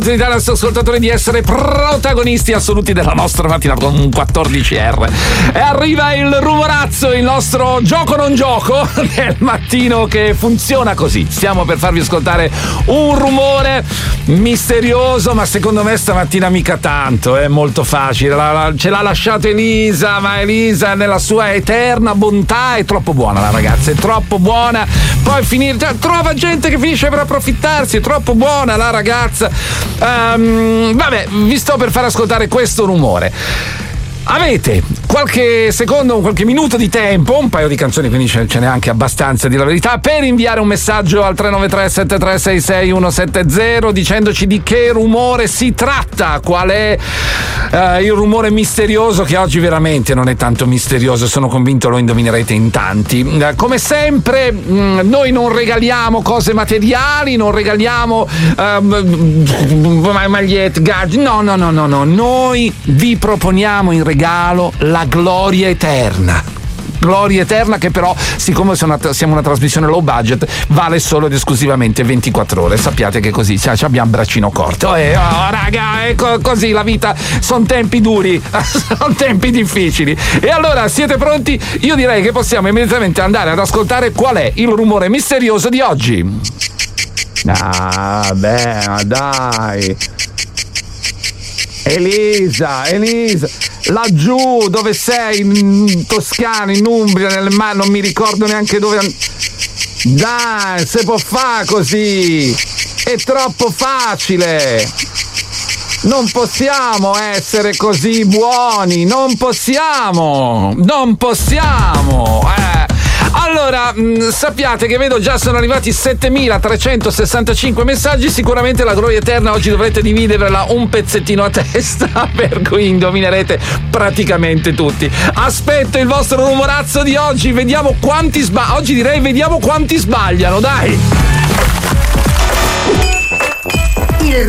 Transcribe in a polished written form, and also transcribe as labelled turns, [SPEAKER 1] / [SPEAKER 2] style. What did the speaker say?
[SPEAKER 1] ai nostri ascoltatori di essere protagonisti assoluti della nostra mattina con un 14R. E arriva il rumorazzo, il nostro gioco non gioco del mattino che funziona così. Stiamo per farvi ascoltare un rumore misterioso, ma secondo me stamattina mica tanto, è molto facile. Ce l'ha lasciato Elisa, ma Elisa nella sua eterna bontà è troppo buona, la ragazza, è troppo buona. Poi trova gente che finisce per approfittarsi, è troppo buona la ragazza. Vabbè, vi sto per far ascoltare questo rumore. Avete qualche secondo, qualche minuto di tempo, un paio di canzoni, quindi ce n'è anche abbastanza, di la verità, per inviare un messaggio al 393-7366-170 dicendoci di che rumore si tratta, qual è il rumore misterioso, che oggi veramente non è tanto misterioso, sono convinto lo indovinerete in tanti. Come sempre noi non regaliamo cose materiali, non regaliamo magliette, gadget, no, noi vi proponiamo in regalo la gloria eterna, che però, siccome siamo una trasmissione low budget, vale solo ed esclusivamente 24 ore. Sappiate che così abbiamo braccino corto. Raga, così la vita, sono tempi duri, sono tempi difficili. E allora, siete pronti? Io direi che possiamo immediatamente andare ad ascoltare qual è il rumore misterioso di oggi. Beh, dai, Elisa, laggiù dove sei, in Toscana, in Umbria, nel mare, non mi ricordo neanche dove. Dai, se può fare così, è troppo facile, non possiamo essere così buoni, non possiamo. Allora, sappiate che vedo già sono arrivati 7365 messaggi. Sicuramente la gloria eterna oggi dovrete dividerla un pezzettino a testa, per cui indovinerete praticamente tutti. Aspetto il vostro rumorazzo di oggi, vediamo quanti oggi direi vediamo quanti sbagliano, dai.
[SPEAKER 2] Il